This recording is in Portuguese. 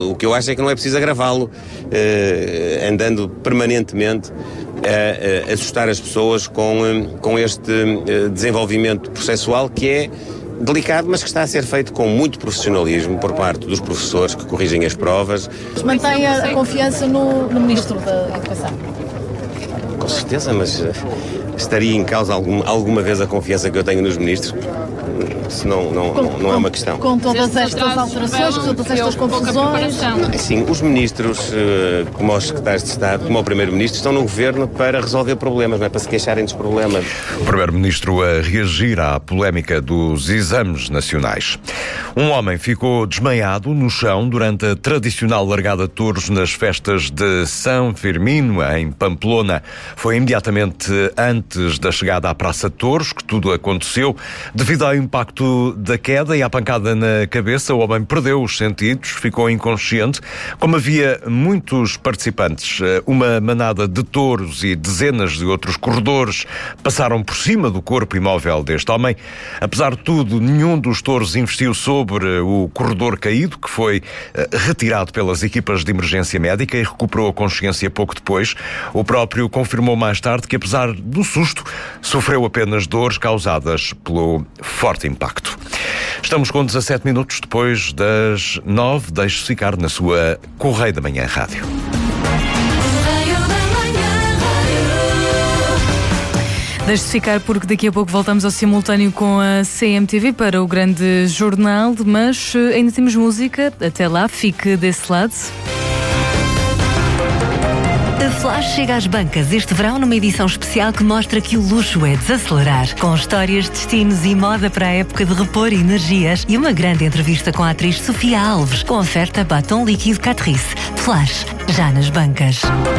O que eu acho é que não é preciso agravá-lo, andando permanentemente a assustar as pessoas com este desenvolvimento processual que é delicado, mas que está a ser feito com muito profissionalismo por parte dos professores que corrigem as provas. Mantém a confiança no Ministro da Educação? Com certeza, mas estaria em causa alguma vez a confiança que eu tenho nos ministros? Se não é uma questão. Com todas estas alterações, com todas estas confusões... Sim, os ministros, como os secretários de Estado, como o Primeiro-Ministro, estão no Governo para resolver problemas, não é para se queixarem dos problemas. O Primeiro-Ministro a reagir à polémica dos exames nacionais. Um homem ficou desmaiado no chão durante a tradicional largada de touros nas festas de São Firmino, em Pamplona. Foi imediatamente antes da chegada à Praça de Touros que tudo aconteceu. Devido ao impacto da queda e à pancada na cabeça, o homem perdeu os sentidos, ficou inconsciente. Como havia muitos participantes, uma manada de touros e dezenas de outros corredores passaram por cima do corpo imóvel deste homem. Apesar de tudo, nenhum dos touros investiu sobre o corredor caído, que foi retirado pelas equipas de emergência médica e recuperou a consciência pouco depois. O próprio confirmou mais tarde que, apesar do susto, sofreu apenas dores causadas pelo forte impacto. Estamos com 17 minutos depois das 9. Deixe-se ficar na sua Correio da Manhã Rádio. Deixe-se ficar porque daqui a pouco voltamos ao simultâneo com a CMTV para o grande jornal, mas ainda temos música. Até lá, fique desse lado. A Flash chega às bancas este verão numa edição especial que mostra que o luxo é desacelerar. Com histórias, destinos e moda para a época de repor energias e uma grande entrevista com a atriz Sofia Alves, com oferta batom líquido Catrice. Flash, já nas bancas.